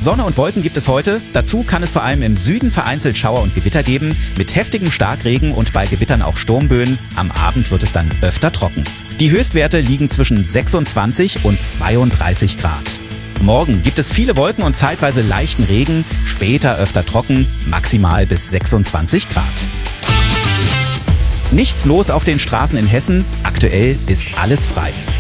Sonne und Wolken gibt es heute. Dazu kann es vor allem im Süden vereinzelt Schauer und Gewitter geben, mit heftigem Starkregen und bei Gewittern auch Sturmböen. Am Abend wird es dann öfter trocken. Die Höchstwerte liegen zwischen 26 und 32 Grad. Morgen gibt es viele Wolken und zeitweise leichten Regen, später öfter trocken, maximal bis 26 Grad. Nichts los auf den Straßen in Hessen, aktuell ist alles frei.